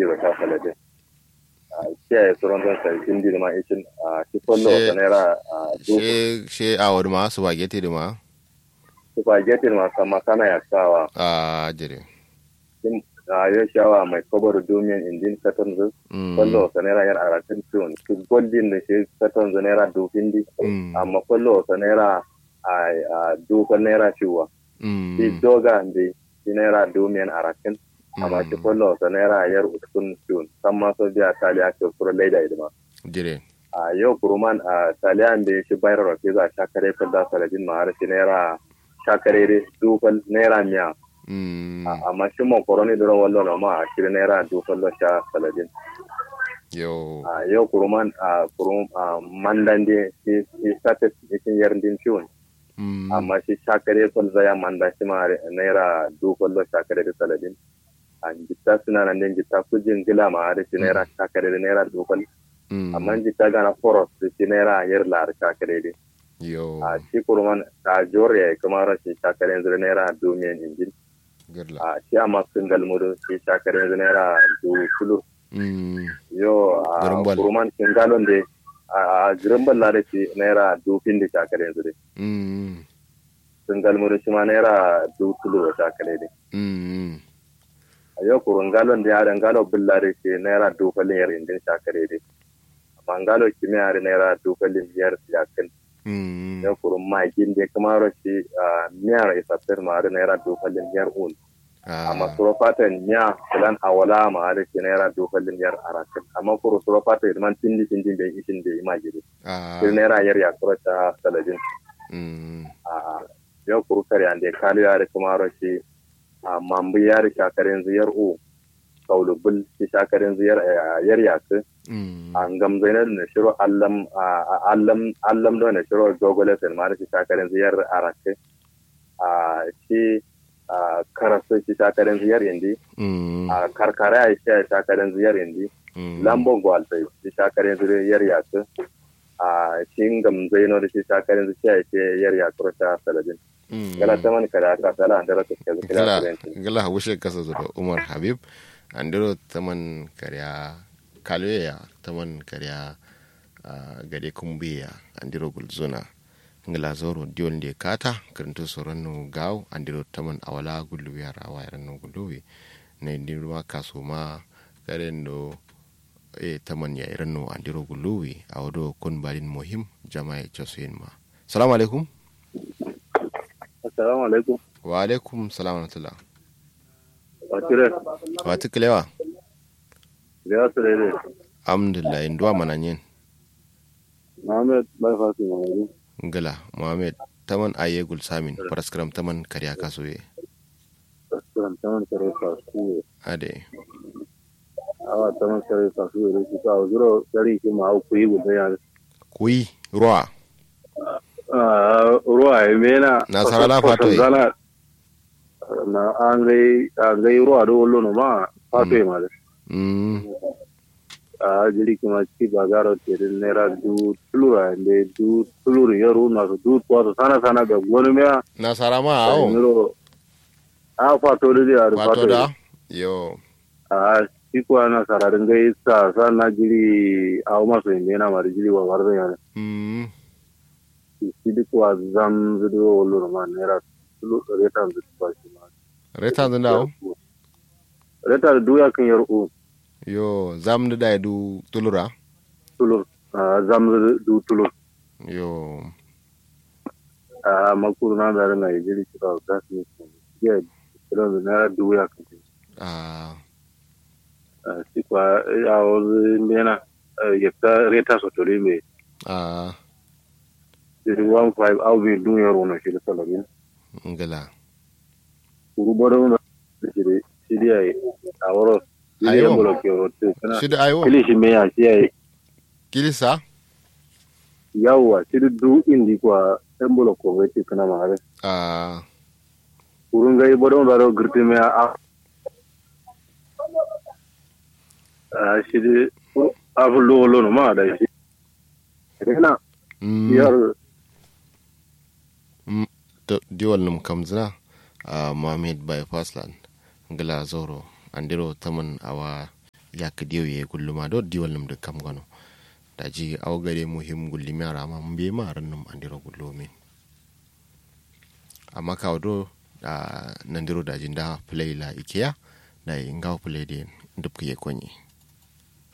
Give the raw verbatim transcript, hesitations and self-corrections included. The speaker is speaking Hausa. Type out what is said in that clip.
findi ba ta falade kiyaye tsoron zan sai findi da ma ishin a shi kollo ta naira she she awar ma spaghetti da ma spaghetti ma kama kana ya sawa a jere a yau shawa mai kobar domin indin katon zu kollo ta naira yar aratin tun su goldin da shi katon zu naira dufin di amma kollo ta naira a dukan naira ciwa shi doga ndi shi naira domin aratin amma shi kollo ta naira yar uskun tun san ma so biya taliya ke kuro laida idima jire a yau kuruman a taliyan da shi bayar rafi za shakare fa da saladin ma har shi naira shakare dukan naira miya amma shi makaroni da wallo na ma shi naira dukan lo sha saladin yo a yau kuruman a kurum a mandan de shi shi sate cikin yardin ciwon amma shi shakare fa zaya manda shi ma naira dukan lo shakare da saladin an jitta suna nan din jitta kujin gila ma har shi naira shakare da naira dukan amma jitta gana foros shi naira yar lar shakare de yo a shi kurman ta jore kuma rashin shakare yanzu naira domin injin a shi amma sun galmudu shi shakare yanzu naira du kulu yo a kurman kin galon de a girin la da shi naira du pindi shakare yanzu de sun galmudu shi ma naira du kulu shakare de a yau kurun galon da yaran galo billa da shi naira du falin yar injin shakare de amma galo kimiyya naira du falin yar yakin ya kurun magin da kuma rashi miyar isasir ma da naira dofalin yar un amma surofatan miya kulan awala ma da shi naira dofalin yar arakin amma kuru surofata man tindi tindi bai ishin da yi magiri shi naira yar ya kura ta saladin ya kuru kare an da kalu ya da kuma rashi mambu ya da shakarin ziyar u kaulubul shi shakarin ziyar yar yasu an gamzainar da shiro allam allam allam da na shiro dogole sai ma da shi shakarin ziyar arake a shi karasu shi shakarin ziyar indi a karkara ya shi shakarin ziyar indi lambo gwal sai shi shakarin ziyar yasu a shi gamzainar da shi shakarin ziyar yar yasu ta saladin gala taman kada ka sala an da raka gala gala wushe kasa zuwa Umar Habib andiro taman karya kalweya taman karya gade kumbiya andiro gulzuna ngala zoro diol de kata karanto sorano gaw andiro taman awala gullu yara wayran no gulluwi ne dirwa kasuma karendo e taman ya irano andiro gulluwi awdo kon balin muhim jama'a josin ma assalamu alaikum assalamu alaikum wa alaikum salam wa rahmatullah watire watiklewa ya sere alhamdulillah indwa mananyen Muhammad bai fasu Muhammad ngala Muhammad taman ayegul samin paraskram taman karya kasuye paraskram taman karya kasuye ade awa taman karya kasuye ne ka zuro dari ki ma ku yi guda ya kuyi ruwa ah ruwa mena na sarala fato na an gai an gai ruwa do wollo no ma fato ma mm a jiri kuma ci bagaro te nera du tulura de du tulura yaro na du to sana sana ga gonu me na sarama awo a fato de ya fato da yo a ci ko na sararin gai sa sana jiri a ma so ne na mari jiri wa warda ya mm ci di ko zam zudo wollo ma nera tulura retan du ko ci ma retan du dawo retan du ya kan yaro yo zamdu da du tulura tulur zamdu du tulur yo a makuru na da na jiri kira da su ya kira na du ya kan ah si kwa ya o mena ya ta reta so tori me ah jiri one five au bi du ya ro na shi da salabin ngala kuru bodo na jiri jiri ai a woro ayo shida ayo kilishi me ya shi ai kilisa yawa shida du indi kwa embolo ko weti kana mare ah urun gai bodo baro girti me a a shida avlo lo no ma da shi kana yar mm to diwal num kamzna a Mohammed by Fasland ngala zoro andiro taman awa ya ka diyo ye gulluma do diwal num de kam gano daji aw gare muhim gulli mi ara ma mbe ma ran num andiro gullumin amma ka do da nandiro daji nda play la ikea da ngaw play den dubke konyi